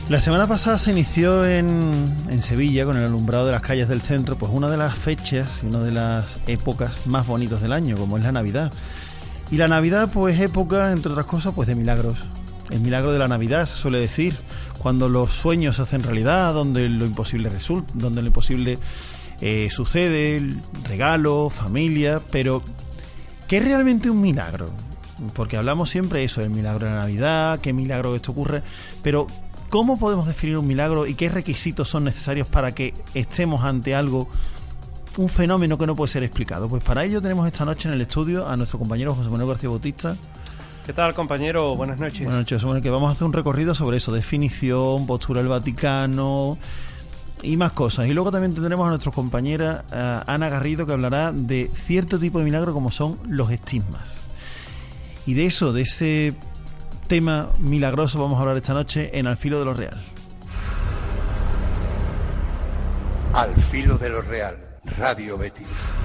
La semana pasada se inició en Sevilla, con el alumbrado de las calles del centro, pues una de las fechas y una de las épocas más bonitas del año, como es la Navidad. Y la Navidad, pues época, entre otras cosas, pues de milagros. El milagro de la Navidad, se suele decir, cuando los sueños se hacen realidad, donde lo imposible resulta, donde lo imposible sucede, regalo, familia. Pero, ¿qué es realmente un milagro? Porque hablamos siempre eso, del milagro de la Navidad, qué milagro que esto ocurre, pero ¿cómo podemos definir un milagro y qué requisitos son necesarios para que estemos ante algo, un fenómeno que no puede ser explicado? Pues para ello tenemos esta noche en el estudio a nuestro compañero José Manuel García Bautista. ¿Qué tal, compañero? Buenas noches. Buenas noches, José Manuel, que vamos a hacer un recorrido sobre eso, definición, postura del Vaticano y más cosas. Y luego también tendremos a nuestra compañera Ana Garrido, que hablará de cierto tipo de milagro como son los estigmas. Y de eso, de ese tema milagroso, vamos a hablar esta noche en Al Filo de lo Real. Al Filo de lo Real, Radio Betis.